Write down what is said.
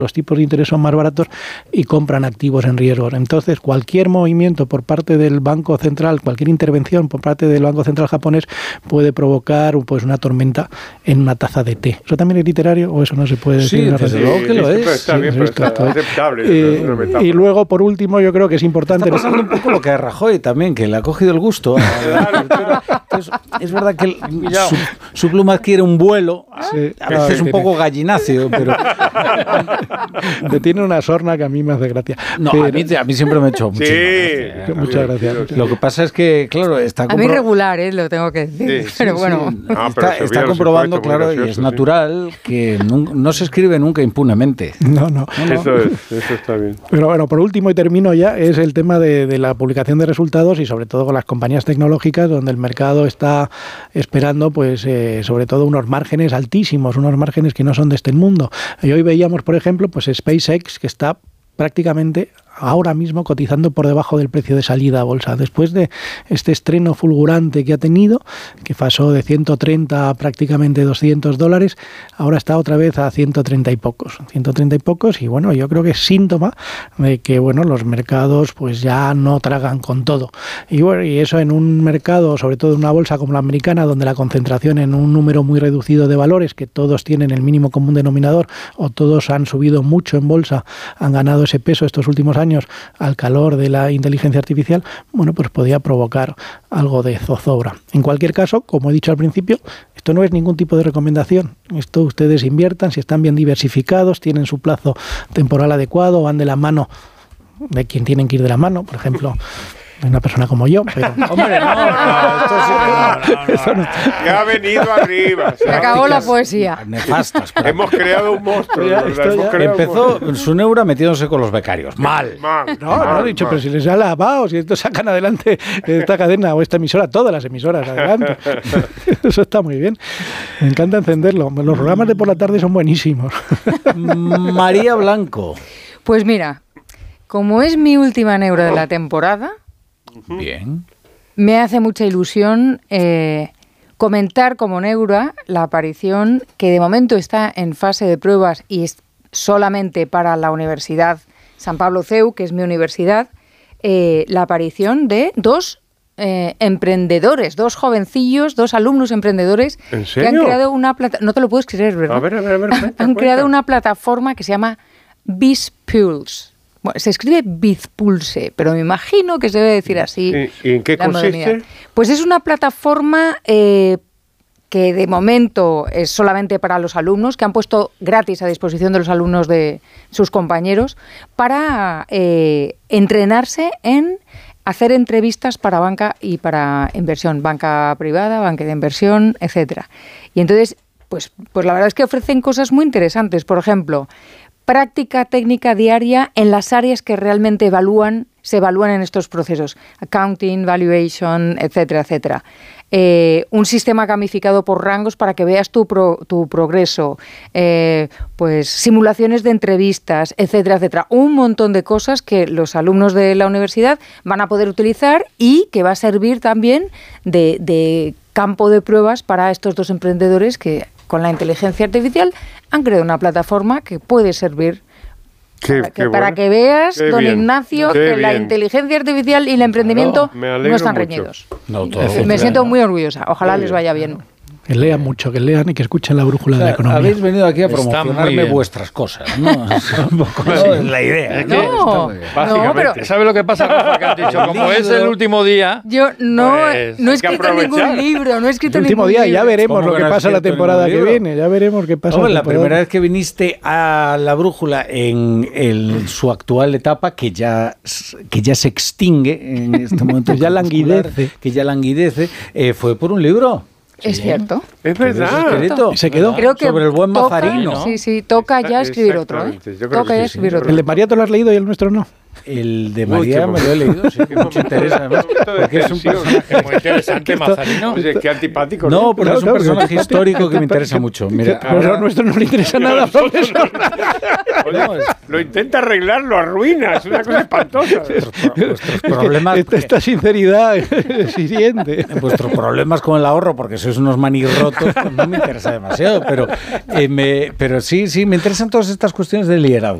los tipos de interés son más baratos y compran activos en riesgo. Entonces, cualquier movimiento por parte del Banco Central, cualquier intervención por parte del Banco Central japonés puede provocar pues una tormenta en una taza de té. ¿Eso también es literario o eso no se puede decir? Sí, desde luego que lo es. Está bien, pero está aceptable. Y luego, por último, yo creo que es importante... Está pasando un poco lo que a Rajoy también, que le ha cogido el gusto. Entonces, es verdad que su pluma adquiere un vuelo, a veces un poco gallináceo, pero... Tiene una sorna que a mí me hace gracia. No, pero a mí siempre me ha hecho muchísima gracia. Muchas gracias. Lo que pasa es que, claro, está a mí regular, lo tengo que decir. Pero bueno. Está comprobando, claro, y es natural que no se escribe nunca impunemente. No. Eso está bien. Pero bueno, por último, y termino ya, es el tema de la publicación de resultados y sobre todo con las compañías tecnológicas, donde el mercado está esperando, pues, sobre todo unos márgenes altísimos, unos márgenes que no son de este mundo. Y hoy veíamos, por ejemplo, pues SpaceX, que está prácticamente ahora mismo cotizando por debajo del precio de salida a bolsa. Después de este estreno fulgurante que ha tenido, que pasó de 130 a prácticamente $200, ahora está otra vez a 130 y pocos. 130 y pocos, y bueno, yo creo que es síntoma de que, bueno, los mercados pues ya no tragan con todo. Y bueno, y eso en un mercado, sobre todo en una bolsa como la americana, donde la concentración en un número muy reducido de valores, que todos tienen el mínimo común denominador, o todos han subido mucho en bolsa, han ganado ese peso estos últimos años al calor de la inteligencia artificial, bueno, pues podía provocar algo de zozobra. En cualquier caso, como he dicho al principio, esto no es ningún tipo de recomendación. Esto ustedes inviertan, si están bien diversificados, tienen su plazo temporal adecuado, van de la mano de quien tienen que ir de la mano, por ejemplo, una persona como yo, pero... Hombre, esto no. Ya ha venido arriba. Se acabó la poesía. Nefastas. Hemos creado un monstruo. Empezó su neura metiéndose con los becarios. Mal. No, he dicho, pero si les ha lavado, si esto sacan adelante esta cadena o esta emisora, todas las emisoras, adelante. Eso está muy bien. Me encanta encenderlo. Los programas de por la tarde son buenísimos. María Blanco. Pues mira, como es mi última neura de la temporada... Bien. Me hace mucha ilusión comentar como neura la aparición, que de momento está en fase de pruebas y es solamente para la Universidad San Pablo CEU, que es mi universidad, la aparición de dos emprendedores, dos jovencillos, dos alumnos emprendedores. ¿En serio? Que han creado una plataforma, no te lo puedes creer, ¿verdad? A ver, han creado una plataforma que se llama BizPulse. Bueno, se escribe Bizpulse, pero me imagino que se debe decir así. ¿Y en qué consiste? Pues es una plataforma que de momento es solamente para los alumnos, que han puesto gratis a disposición de los alumnos de sus compañeros para entrenarse en hacer entrevistas para banca y para inversión, banca privada, banca de inversión, etcétera. Y entonces, pues la verdad es que ofrecen cosas muy interesantes. Por ejemplo, práctica técnica diaria en las áreas que realmente se evalúan en estos procesos. Accounting, valuation, etcétera, etcétera. Un sistema gamificado por rangos para que veas tu progreso. Pues simulaciones de entrevistas, etcétera, etcétera. Un montón de cosas que los alumnos de la universidad van a poder utilizar y que va a servir también de campo de pruebas para estos dos emprendedores que con la inteligencia artificial han creado una plataforma que puede servir para que veas, don Ignacio, que la inteligencia artificial y el emprendimiento no están reñidos. Me siento muy orgullosa. Ojalá les vaya bien. Que lean mucho, que lean y que escuchen la brújula de la economía. Habéis venido aquí a promocionarme vuestras cosas, ¿no? Es la idea. Básicamente. ¿Sabes lo que pasa, Rafa, que has dicho? Como es el último día... Yo no he escrito ningún libro, no he escrito el último día, ya veremos lo que pasa la temporada que viene, ya veremos qué pasa. La primera vez que viniste a la brújula en su actual etapa, que ya se extingue en este momento, que ya languidece, fue por un libro. Es cierto. Es verdad. Se quedó. Creo que sobre el buen Mazarino. Sí, toca ya escribir otro. Toca ya escribir otro. ¿El de Mariato lo has leído y el nuestro no? El de María me lo he leído, sí, que mucho interesa, además, porque es un personaje muy interesante, Mazarino. Pues qué antipático. No, porque es un personaje histórico que me interesa mucho. Mira, pero a nuestro no le interesa nada, profesor. Lo intenta arreglar, lo arruina, es una cosa espantosa. Vuestros problemas... Esta sinceridad es hiriente. Vuestros problemas con el ahorro, porque sois unos manirrotos, pues no me interesa demasiado, pero sí, me interesan todas estas cuestiones de liderazgo.